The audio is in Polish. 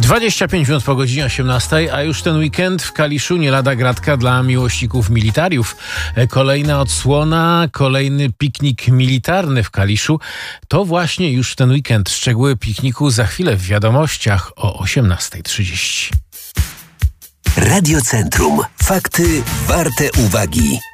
25 minut po godzinie 18, a już ten weekend w Kaliszu nie lada gratka dla miłośników militariów. Kolejna odsłona, kolejny piknik militarny w Kaliszu. To właśnie już w ten weekend. Szczegóły pikniku za chwilę w wiadomościach o 18:30. Radio Centrum. Fakty warte uwagi.